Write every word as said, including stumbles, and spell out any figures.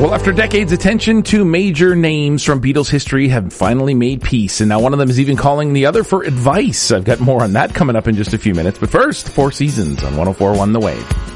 Well, after decades, attention to major names from Beatles history have finally made peace, and now one of them is even calling the other for advice. I've got more on that coming up in just a few minutes, but first, Four Seasons on one oh four point one The Wave.